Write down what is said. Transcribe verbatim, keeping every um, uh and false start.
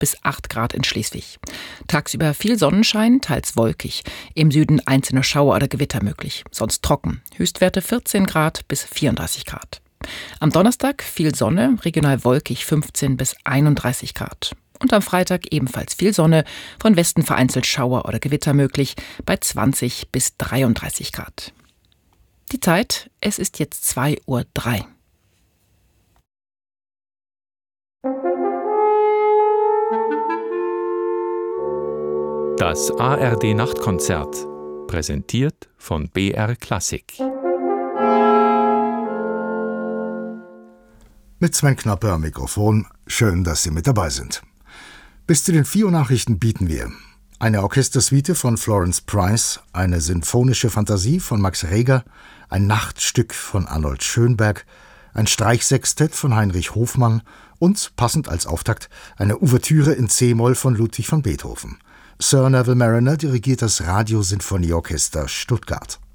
bis acht Grad in Schleswig. Tagsüber viel Sonnenschein, teils wolkig. Im Süden einzelne Schauer oder Gewitter möglich, sonst trocken. Höchstwerte vierzehn Grad bis vierunddreißig Grad. Am Donnerstag viel Sonne, regional wolkig fünfzehn bis einunddreißig Grad. Und am Freitag ebenfalls viel Sonne, von Westen vereinzelt Schauer oder Gewitter möglich, bei zwanzig bis dreiunddreißig Grad. Die Zeit, es ist jetzt zwei Uhr drei. Das A R D-Nachtkonzert, präsentiert von B R Klassik. Mit Sven Knappe am Mikrofon, schön, dass Sie mit dabei sind. Bis zu den vier Uhr Nachrichten bieten wir eine Orchestersuite von Florence Price, eine sinfonische Fantasie von Max Reger, ein Nachtstück von Arnold Schönberg, ein Streichsextett von Heinrich Hofmann und, passend als Auftakt, eine Ouvertüre in C-Moll von Ludwig van Beethoven. Sir Neville Marriner dirigiert das Radiosinfonieorchester Stuttgart.